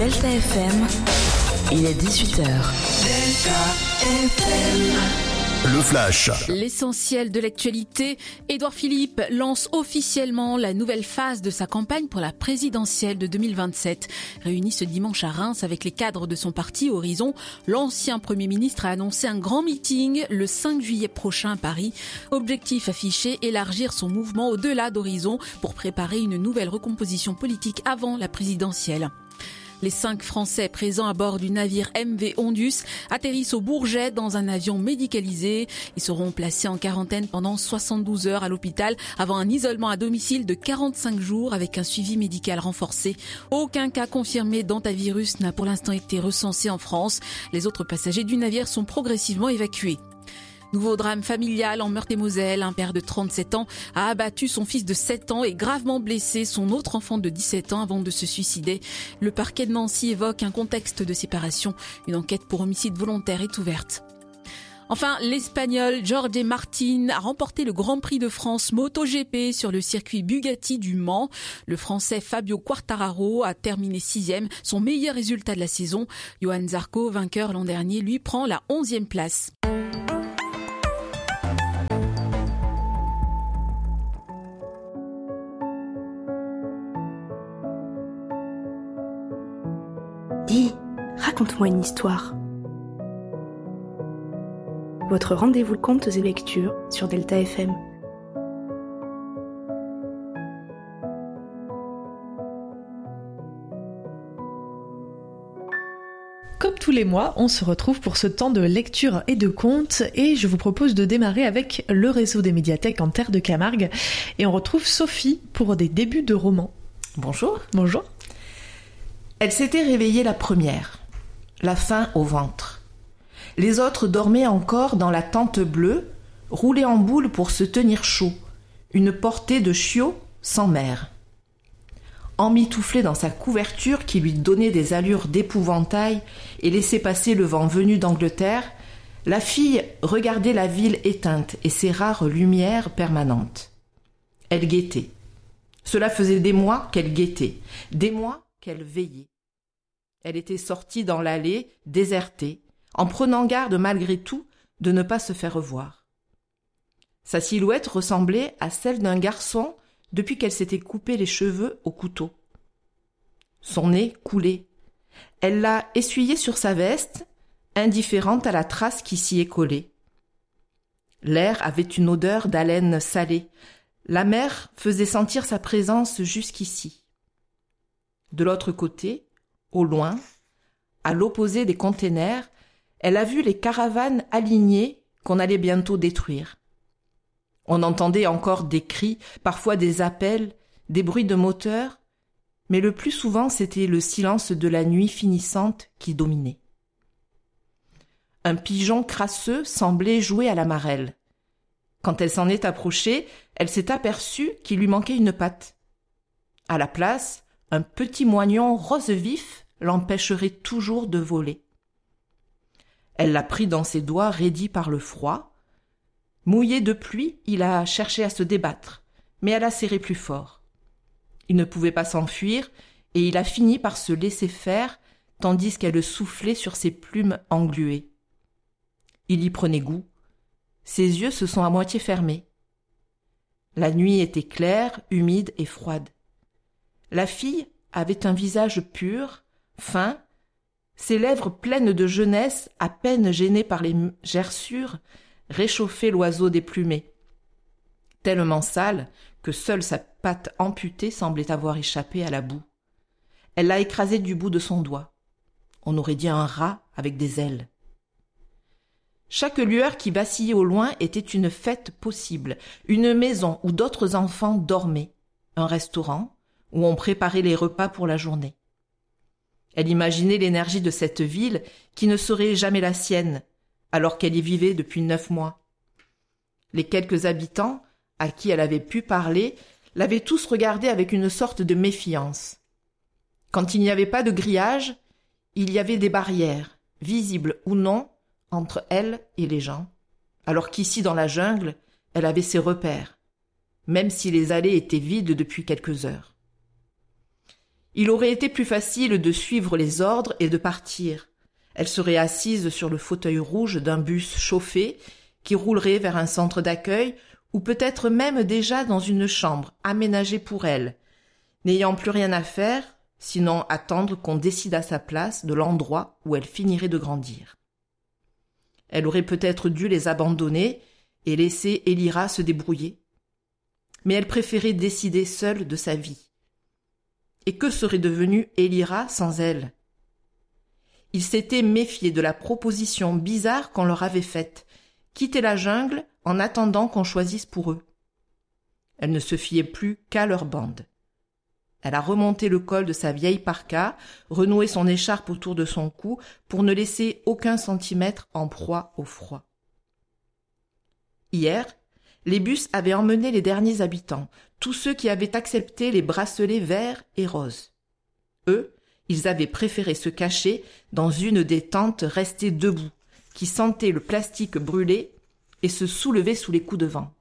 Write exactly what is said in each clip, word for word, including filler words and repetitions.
Delta F M, il est dix-huit heures. Delta F M. Le Flash. L'essentiel de l'actualité, Édouard Philippe lance officiellement la nouvelle phase de sa campagne pour la présidentielle de deux mille vingt-sept. Réuni ce dimanche à Reims avec les cadres de son parti Horizon, l'ancien Premier ministre a annoncé un grand meeting le cinq juillet prochain à Paris. Objectif affiché, élargir son mouvement au-delà d'Horizon pour préparer une nouvelle recomposition politique avant la présidentielle. Les cinq Français présents à bord du navire M V Ondus atterrissent au Bourget dans un avion médicalisé. Ils seront placés en quarantaine pendant soixante-douze heures à l'hôpital avant un isolement à domicile de quarante-cinq jours avec un suivi médical renforcé. Aucun cas confirmé d'hantavirus n'a pour l'instant été recensé en France. Les autres passagers du navire sont progressivement évacués. Nouveau drame familial en Meurthe-et-Moselle. Un père de trente-sept ans a abattu son fils de sept ans et gravement blessé son autre enfant de dix-sept ans avant de se suicider. Le parquet de Nancy évoque un contexte de séparation. Une enquête pour homicide volontaire est ouverte. Enfin, l'Espagnol Jorge Martín a remporté le Grand Prix de France MotoGP sur le circuit Bugatti du Mans. Le Français Fabio Quartararo a terminé sixième, son meilleur résultat de la saison. Johan Zarco, vainqueur l'an dernier, lui prend la onzième place. Dis, raconte-moi une histoire. Votre rendez-vous contes et lectures sur Delta F M. Comme tous les mois, on se retrouve pour ce temps de lecture et de contes et je vous propose de démarrer avec le réseau des médiathèques en terre de Camargue et on retrouve Sophie pour des débuts de romans. Bonjour. Bonjour. Elle s'était réveillée la première, la faim au ventre. Les autres dormaient encore dans la tente bleue, roulés en boule pour se tenir chaud, une portée de chiots sans mère. Emmitouflée dans sa couverture qui lui donnait des allures d'épouvantail et laissait passer le vent venu d'Angleterre, la fille regardait la ville éteinte et ses rares lumières permanentes. Elle guettait. Cela faisait des mois qu'elle guettait, des mois qu'elle veillait. Elle était sortie dans l'allée, désertée, en prenant garde malgré tout de ne pas se faire voir. Sa silhouette ressemblait à celle d'un garçon depuis qu'elle s'était coupé les cheveux au couteau. Son nez coulait. Elle l'a essuyé sur sa veste, indifférente à la trace qui s'y est collée. L'air avait une odeur d'haleine salée. La mer faisait sentir sa présence jusqu'ici. De l'autre côté, au loin, à l'opposé des containers, elle a vu les caravanes alignées qu'on allait bientôt détruire. On entendait encore des cris, parfois des appels, des bruits de moteurs, mais le plus souvent c'était le silence de la nuit finissante qui dominait. Un pigeon crasseux semblait jouer à la marelle. Quand elle s'en est approchée, elle s'est aperçue qu'il lui manquait une patte. À la place, un petit moignon rose vif l'empêcherait toujours de voler. Elle l'a pris dans ses doigts raidis par le froid. Mouillé de pluie, il a cherché à se débattre, mais elle a serré plus fort. Il ne pouvait pas s'enfuir et il a fini par se laisser faire tandis qu'elle soufflait sur ses plumes engluées. Il y prenait goût. Ses yeux se sont à moitié fermés. La nuit était claire, humide et froide. La fille avait un visage pur, fin, ses lèvres pleines de jeunesse, à peine gênées par les gerçures, réchauffaient l'oiseau déplumé. Tellement sale que seule sa patte amputée semblait avoir échappé à la boue. Elle l'a écrasé du bout de son doigt. On aurait dit un rat avec des ailes. Chaque lueur qui vacillait au loin était une fête possible, une maison où d'autres enfants dormaient, un restaurant où on préparait les repas pour la journée. Elle imaginait l'énergie de cette ville qui ne serait jamais la sienne, alors qu'elle y vivait depuis neuf mois. Les quelques habitants à qui elle avait pu parler l'avaient tous regardée avec une sorte de méfiance. Quand il n'y avait pas de grillage, il y avait des barrières, visibles ou non, entre elle et les gens, alors qu'ici dans la jungle, elle avait ses repères, même si les allées étaient vides depuis quelques heures. Il aurait été plus facile de suivre les ordres et de partir. Elle serait assise sur le fauteuil rouge d'un bus chauffé qui roulerait vers un centre d'accueil ou peut-être même déjà dans une chambre aménagée pour elle, n'ayant plus rien à faire, sinon attendre qu'on décide à sa place de l'endroit où elle finirait de grandir. Elle aurait peut-être dû les abandonner et laisser Elira se débrouiller. Mais elle préférait décider seule de sa vie. Et que serait devenue Elira sans elle? Ils s'étaient méfiés de la proposition bizarre qu'on leur avait faite, quitter la jungle en attendant qu'on choisisse pour eux. Elle ne se fiait plus qu'à leur bande. Elle a remonté le col de sa vieille parka, renoué son écharpe autour de son cou pour ne laisser aucun centimètre en proie au froid. Hier, les bus avaient emmené les derniers habitants, tous ceux qui avaient accepté les bracelets verts et roses. Eux, ils avaient préféré se cacher dans une des tentes restées debout, qui sentaient le plastique brûlé et se soulever sous les coups de vent.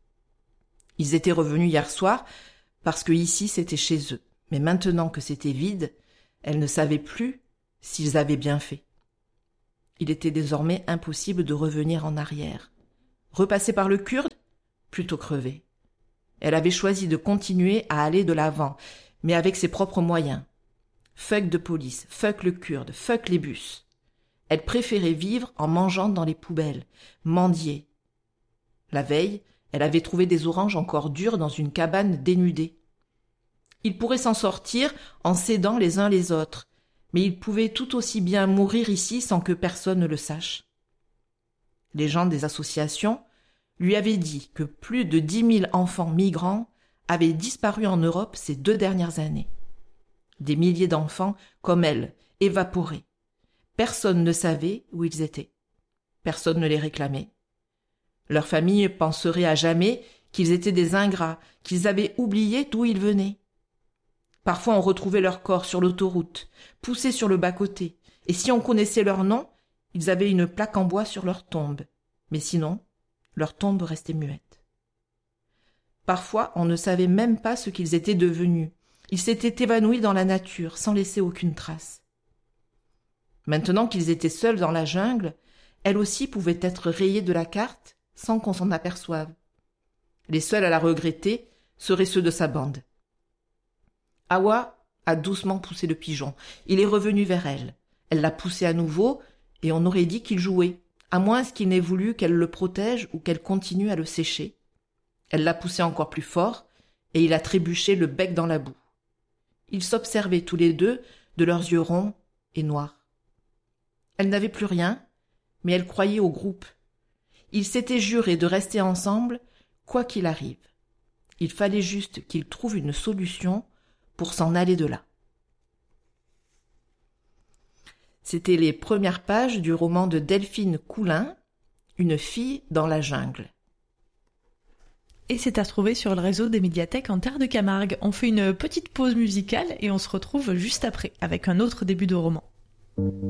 Ils étaient revenus hier soir parce que ici c'était chez eux, mais maintenant que c'était vide, elles ne savaient plus s'ils avaient bien fait. Il était désormais impossible de revenir en arrière. Repasser par le Kurde? Plutôt crever. Elle avait choisi de continuer à aller de l'avant, mais avec ses propres moyens. Fuck de police, fuck le Kurde, fuck les bus. Elle préférait vivre en mangeant dans les poubelles, mendier. La veille, elle avait trouvé des oranges encore dures dans une cabane dénudée. Ils pourraient s'en sortir en s'aidant les uns les autres, mais ils pouvaient tout aussi bien mourir ici sans que personne ne le sache. Les gens des associations lui avaient dit que plus de dix mille enfants migrants avaient disparu en Europe ces deux dernières années. Des milliers d'enfants, comme elle, évaporés. Personne ne savait où ils étaient. Personne ne les réclamait. Leurs familles penseraient à jamais qu'ils étaient des ingrats, qu'ils avaient oublié d'où ils venaient. Parfois on retrouvait leurs corps sur l'autoroute, poussés sur le bas-côté, et si on connaissait leur nom, ils avaient une plaque en bois sur leur tombe. Mais sinon, leur tombe restait muette. Parfois, on ne savait même pas ce qu'ils étaient devenus. Ils s'étaient évanouis dans la nature, sans laisser aucune trace. Maintenant qu'ils étaient seuls dans la jungle, elle aussi pouvait être rayée de la carte sans qu'on s'en aperçoive. Les seuls à la regretter seraient ceux de sa bande. Awa a doucement poussé le pigeon. Il est revenu vers elle. Elle l'a poussé à nouveau et on aurait dit qu'il jouait, à moins qu'il n'ait voulu qu'elle le protège ou qu'elle continue à le sécher. Elle l'a poussé encore plus fort et il a trébuché le bec dans la boue. Ils s'observaient tous les deux de leurs yeux ronds et noirs. Elle n'avait plus rien, mais elle croyait au groupe. Ils s'étaient jurés de rester ensemble, quoi qu'il arrive. Il fallait juste qu'ils trouvent une solution pour s'en aller de là. C'était les premières pages du roman de Delphine Coulin, Une fille dans la jungle. Et c'est à trouver sur le réseau des médiathèques en Terre de Camargue. On fait une petite pause musicale et on se retrouve juste après avec un autre début de roman.